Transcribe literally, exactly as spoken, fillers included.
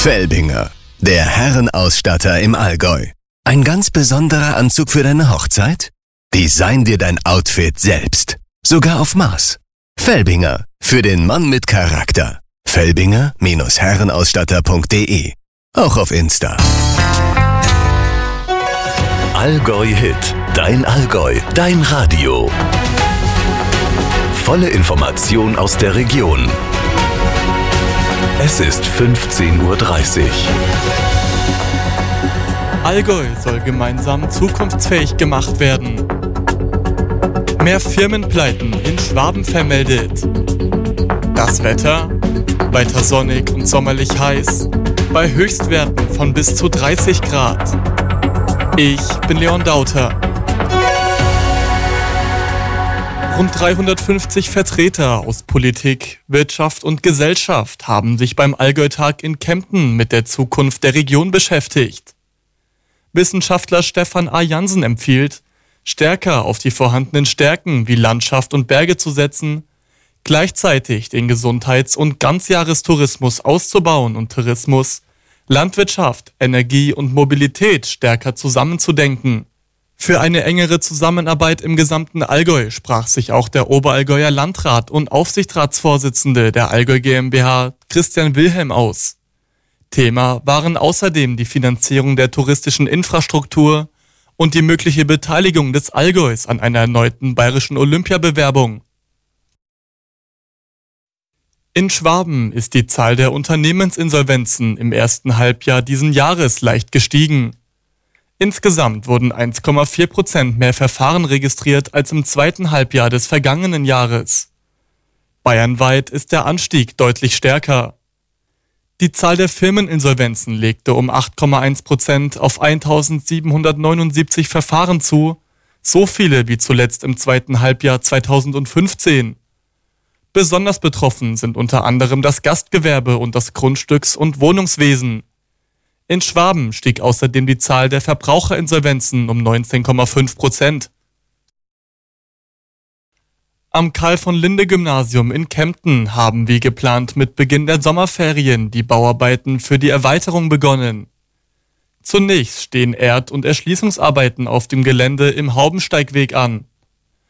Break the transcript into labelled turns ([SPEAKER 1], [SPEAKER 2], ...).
[SPEAKER 1] Felbinger, der Herrenausstatter im Allgäu. Ein ganz besonderer Anzug für deine Hochzeit? Design dir dein Outfit selbst. Sogar auf Maß. Felbinger, für den Mann mit Charakter. Felbinger Herrenausstatter punkt de. Auch auf Insta.
[SPEAKER 2] Allgäu Hit. Dein Allgäu. Dein Radio. Volle Information aus der Region. Es ist fünfzehn Uhr dreißig.
[SPEAKER 3] Allgäu soll gemeinsam zukunftsfähig gemacht werden. Mehr Firmenpleiten in Schwaben vermeldet. Das Wetter? Weiter sonnig und sommerlich heiß. Bei Höchstwerten von bis zu dreißig Grad. Ich bin Leon Dauter. Rund dreihundertfünfzig Vertreter aus Politik, Wirtschaft und Gesellschaft haben sich beim Allgäu-Tag in Kempten mit der Zukunft der Region beschäftigt. Wissenschaftler Stefan A. Jansen empfiehlt, stärker auf die vorhandenen Stärken wie Landschaft und Berge zu setzen, gleichzeitig den Gesundheits- und Ganzjahrestourismus auszubauen und Tourismus, Landwirtschaft, Energie und Mobilität stärker zusammenzudenken. Für eine engere Zusammenarbeit im gesamten Allgäu sprach sich auch der Oberallgäuer Landrat und Aufsichtsratsvorsitzende der Allgäu GmbH, Christian Wilhelm, aus. Thema waren außerdem die Finanzierung der touristischen Infrastruktur und die mögliche Beteiligung des Allgäus an einer erneuten bayerischen Olympiabewerbung. In Schwaben ist die Zahl der Unternehmensinsolvenzen im ersten Halbjahr diesen Jahres leicht gestiegen. Insgesamt wurden eins Komma vier Prozent mehr Verfahren registriert als im zweiten Halbjahr des vergangenen Jahres. Bayernweit ist der Anstieg deutlich stärker. Die Zahl der Firmeninsolvenzen legte um acht Komma eins Prozent auf eintausendsiebenhundertneunundsiebzig Verfahren zu, so viele wie zuletzt im zweiten Halbjahr zweitausendfünfzehn. Besonders betroffen sind unter anderem das Gastgewerbe und das Grundstücks- und Wohnungswesen. In Schwaben stieg außerdem die Zahl der Verbraucherinsolvenzen um neunzehn Komma fünf Prozent. Am Karl-von-Linde-Gymnasium in Kempten haben wie geplant mit Beginn der Sommerferien die Bauarbeiten für die Erweiterung begonnen. Zunächst stehen Erd- und Erschließungsarbeiten auf dem Gelände im Haubensteigweg an.